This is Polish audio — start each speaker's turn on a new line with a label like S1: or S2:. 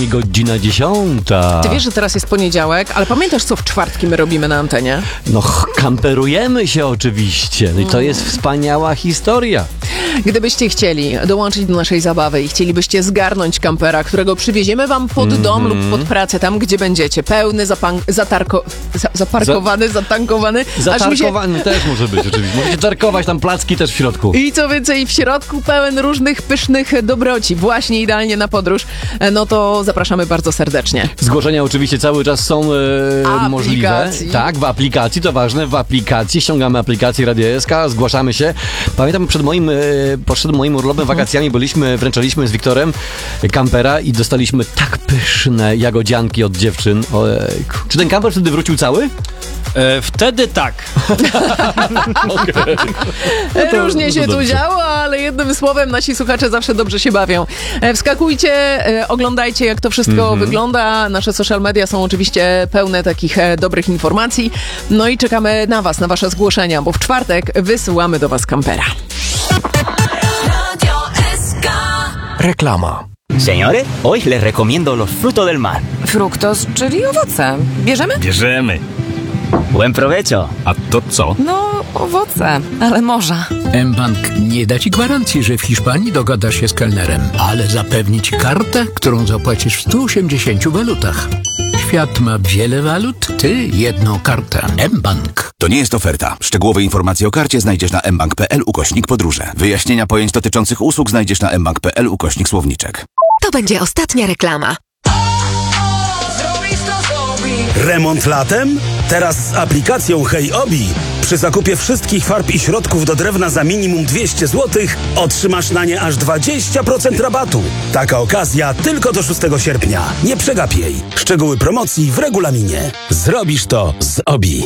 S1: nami godzina 10.
S2: Ty wiesz, że teraz jest poniedziałek, ale pamiętasz, co w czwartki my robimy na antenie?
S1: No, kamperujemy się oczywiście. No i to jest wspaniała historia.
S2: Gdybyście chcieli dołączyć do naszej zabawy i chcielibyście zgarnąć kampera, którego przywieziemy wam pod dom lub pod pracę, tam gdzie będziecie, pełny, zaparkowany, zatankowany.
S1: Zatarkowany też może być oczywiście. Możecie tarkować tam placki też w środku.
S2: I co więcej, w środku pełen różnych pysznych dobroci. Właśnie idealnie na podróż. No to zapraszamy bardzo serdecznie.
S1: Zgłoszenia oczywiście cały czas są możliwe. Tak, w aplikacji, to ważne, w aplikacji. Ściągamy aplikację Radio SK, zgłaszamy się. Pamiętam przed moim urlopem, wakacjami wręczaliśmy z Wiktorem kampera i dostaliśmy tak pyszne jagodzianki od dziewczyn. Ojejku. Czy ten kamper wtedy wrócił cały?
S3: Wtedy tak.
S1: Okay.
S2: Różnie się tu działo, ale jednym słowem nasi słuchacze zawsze dobrze się bawią. Wskakujcie, oglądajcie, jak to wszystko wygląda. Nasze social media są oczywiście pełne takich dobrych informacji. No i czekamy na was, na wasze zgłoszenia, bo w czwartek wysyłamy do was kampera.
S4: Reklama.
S5: Señores, hoy les recomiendo los frutos del mar.
S6: Fruktos, czyli owoce. Bierzemy?
S3: Bierzemy.
S5: Buen provecho.
S3: A to co?
S6: No, owoce, ale morza.
S4: mBank nie da ci gwarancji, że w Hiszpanii dogadasz się z kelnerem, ale zapewni ci kartę, którą zapłacisz w 180 walutach. Świat ma wiele walut, ty jedną kartę. mBank.
S7: To nie jest oferta. Szczegółowe informacje o karcie znajdziesz na mbank.pl/podróże. Wyjaśnienia pojęć dotyczących usług znajdziesz na mbank.pl/słowniczek.
S8: To będzie ostatnia reklama.
S9: Remont latem? Teraz z aplikacją HeyObi. Przy zakupie wszystkich farb i środków do drewna za minimum 200 zł otrzymasz na nie aż 20% rabatu. Taka okazja tylko do 6 sierpnia. Nie przegap jej. Szczegóły promocji w regulaminie. Zrobisz to z OBI.